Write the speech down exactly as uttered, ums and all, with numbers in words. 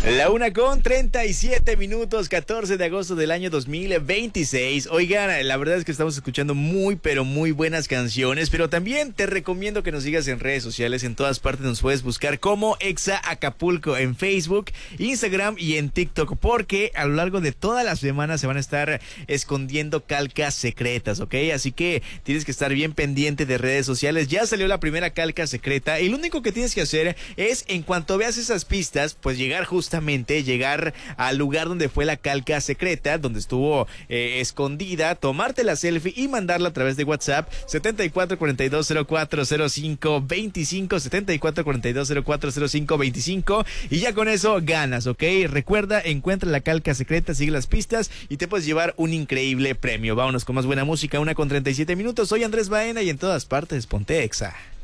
La una con treinta y siete minutos, catorce de agosto del año dos mil veintiséis. Oigan, la verdad es que estamos escuchando muy, pero muy buenas canciones, pero también te recomiendo que nos sigas en redes sociales. En todas partes nos puedes buscar como Exa Acapulco en Facebook, Instagram y en TikTok, porque a lo largo de toda la semana se van a estar escondiendo calcas secretas, ¿ok? Así que tienes que estar bien pendiente de redes sociales. Ya salió la primera calca secreta y lo único que tienes que hacer es, en cuanto veas esas pistas, pues llegar justamente llegar al lugar donde fue la calca secreta, donde estuvo eh, escondida, tomarte la selfie y mandarla a través de WhatsApp setenta y cuatro cuarenta y dos cero cuatro cero cinco veinticinco, setenta y cuatro cuarenta y dos cero cuatro cero cinco veinticinco, y ya con eso ganas, ¿ok? Recuerda, encuentra la calca secreta, sigue las pistas y te puedes llevar un increíble premio. Vámonos con más buena música, una con treinta y siete minutos. Soy Andrés Baena y en todas partes ponte Exa.